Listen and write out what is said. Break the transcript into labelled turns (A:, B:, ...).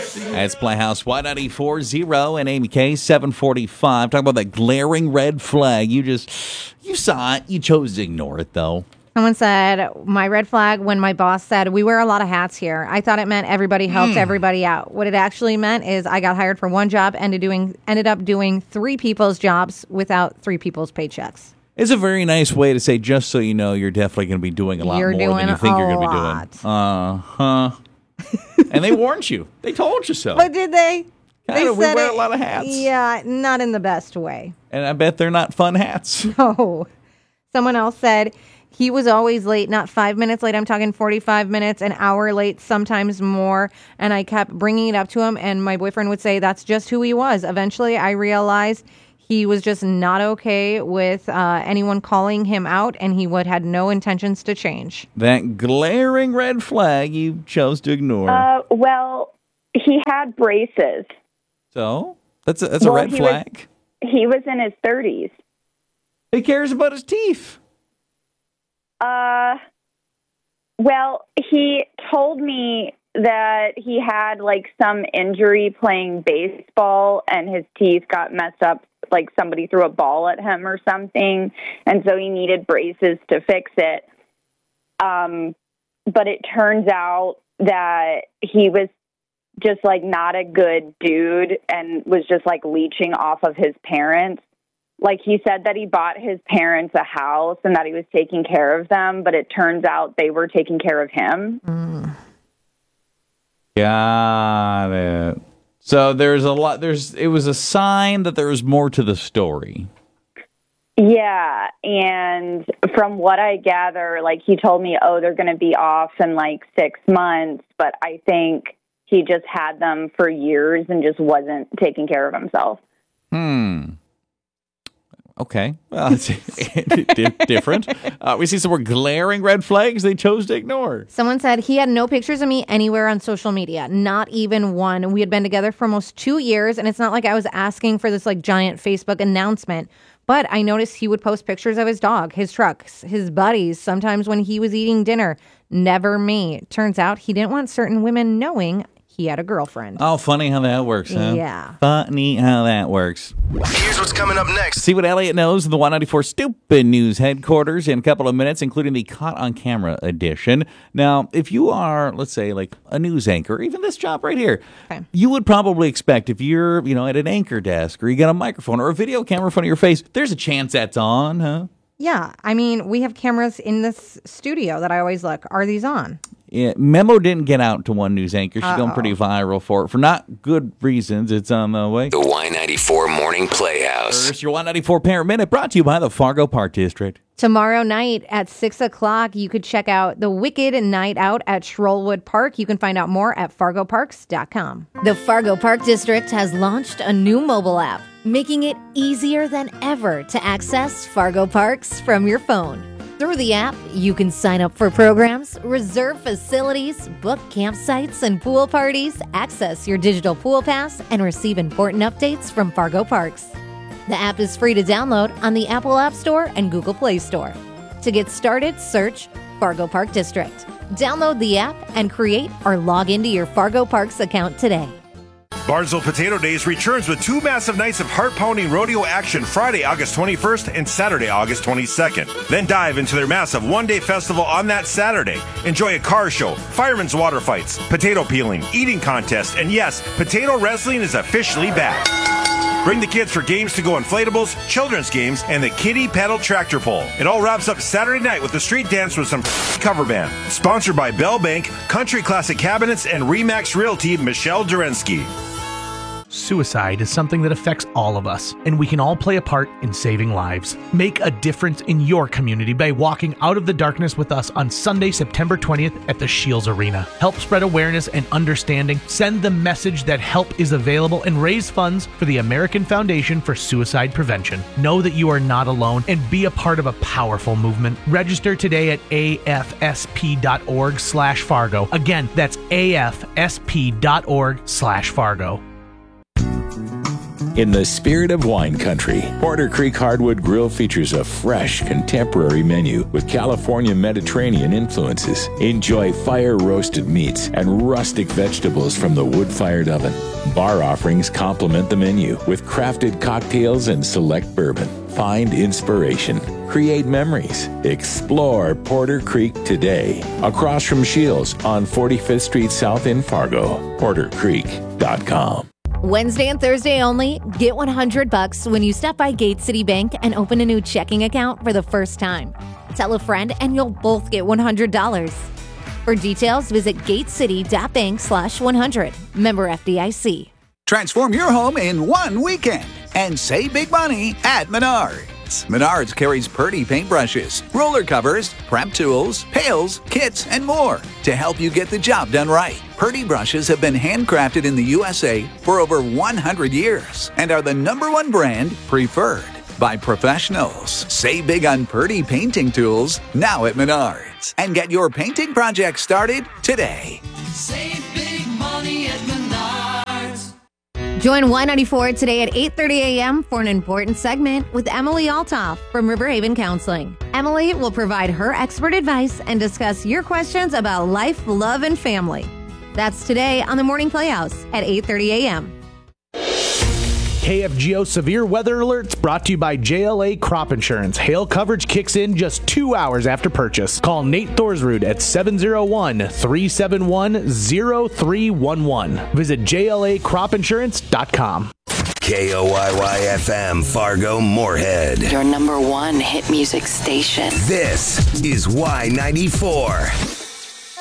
A: That's Playhouse Y94.0 and Amy K 745. Talk about that glaring red flag. You saw it. You chose to ignore it, though.
B: Someone said, my red flag when my boss said, we wear a lot of hats here. I thought it meant everybody helps everybody out. What it actually meant is I got hired for one job and ended up doing three people's jobs without three people's paychecks.
A: It's a very nice way to say, just so you know, you're definitely going to be doing a lot more than you think you're going to be doing. Uh-huh. And they warned you. They told you so.
B: But did they?
A: We wear a lot of hats.
B: Yeah, not in the best way.
A: And I bet they're not fun hats.
B: No. Someone else said he was always late, not 5 minutes late. I'm talking 45 minutes, an hour late, sometimes more. And I kept bringing it up to him, and my boyfriend would say that's just who he was. Eventually, I realized he was just not okay with anyone calling him out, and he had no intentions to change. That
A: glaring red flag you chose to ignore.
C: Well, he had braces.
A: So? That's a red flag?
C: He was in his 30s.
A: He cares about his teeth.
C: Well, he told me that he had, some injury playing baseball, and his teeth got messed up, like somebody threw a ball at him or something, and so he needed braces to fix it. But it turns out that he was just, not a good dude and was just, leeching off of his parents. He said that he bought his parents a house and that he was taking care of them, but it turns out they were taking care of him.
A: Got it. So it was a sign that there was more to the story.
C: Yeah, and from what I gather, he told me, they're going to be off in 6 months, but I think he just had them for years and just wasn't taking care of himself.
A: Okay. Well, it's different. We see some more glaring red flags they chose to ignore.
B: Someone said he had no pictures of me anywhere on social media, not even one. We had been together for almost 2 years, and it's not like I was asking for this giant Facebook announcement. But I noticed he would post pictures of his dog, his trucks, his buddies, sometimes when he was eating dinner. Never me. Turns out he didn't want certain women knowing he had a girlfriend.
A: Oh, funny how that works, huh?
B: Yeah.
A: Funny how that works.
D: Here's what's coming up next.
A: See what Elliot knows in the 194 Stupid News headquarters in a couple of minutes, including the Caught on Camera edition. Now, if you are, let's say, a news anchor, even this job right here, you would probably expect if you're, at an anchor desk or you got a microphone or a video camera in front of your face, there's a chance that's on, huh?
B: Yeah. I mean, we have cameras in this studio that I always look. Are these on?
A: Yeah, memo didn't get out to one news anchor. She's going pretty viral for it. For not good reasons. It's on the way.
D: The Y94 Morning Playhouse.
A: First, your Y94 Parent Minute brought to you by the Fargo Park District.
B: Tomorrow night at 6 o'clock, you could check out the Wicked Night Out at Schrollwood Park. You can find out more at fargoparks.com. The Fargo Park District has launched a new mobile app, making it easier than ever to access Fargo Parks from your phone. Through the app, you can sign up for programs, reserve facilities, book campsites and pool parties, access your digital pool pass, and receive important updates from Fargo Parks. The app is free to download on the Apple App Store and Google Play Store. To get started, search Fargo Park District. Download the app and create or log into your Fargo Parks account today.
E: Barnesville Potato Days returns with 2 massive nights of heart-pounding rodeo action Friday, August 21st and Saturday, August 22nd. Then dive into their massive one-day festival on that Saturday. Enjoy a car show, firemen's water fights, potato peeling, eating contest, and yes, potato wrestling is officially back. Bring the kids for games to go inflatables, children's games, and the kiddie paddle tractor pull. It all wraps up Saturday night with a street dance with some cover band. Sponsored by Bell Bank, Country Classic Cabinets, and Remax Realty, Michelle Durensky.
F: Suicide is something that affects all of us, and we can all play a part in saving lives. Make a difference in your community by walking out of the darkness with us on Sunday, September 20th at the Shields Arena. Help spread awareness and understanding, send the message that help is available, and raise funds for the American Foundation for Suicide Prevention. Know that you are not alone and be a part of a powerful movement. Register today at afsp.org/Fargo. Again, that's afsp.org/Fargo.
G: In the spirit of wine country, Porter Creek Hardwood Grill features a fresh, contemporary menu with California Mediterranean influences. Enjoy fire-roasted meats and rustic vegetables from the wood-fired oven. Bar offerings complement the menu with crafted cocktails and select bourbon. Find inspiration. Create memories. Explore Porter Creek today. Across from Shields on 45th Street South in Fargo. PorterCreek.com.
B: Wednesday and Thursday only, get $100 when you stop by Gate City Bank and open a new checking account for the first time. Tell a friend and you'll both get $100. For details, visit gatecity.bank/100. Member FDIC.
H: Transform your home in one weekend and save big money at Menards. Menards carries Purdy paintbrushes, roller covers, prep tools, pails, kits, and more to help you get the job done right. Purdy brushes have been handcrafted in the USA for over 100 years and are the #1 brand preferred by professionals. Save big on Purdy painting tools now at Menards and get your painting project started today.
I: Save big money at Menards.
B: Join Y94 today at 8:30 a.m. for an important segment with Emily Altoff from Riverhaven Counseling. Emily will provide her expert advice and discuss your questions about life, love, and family. That's today on the Morning Playhouse at 8:30 a.m.
F: KFGO Severe Weather Alerts brought to you by JLA Crop Insurance. Hail coverage kicks in just 2 hours after purchase. Call Nate Thorsrud at 701-371-0311. Visit JLACropInsurance.com.
D: KOYY-FM Fargo Moorhead.
J: Your #1 hit music station.
D: This is Y94.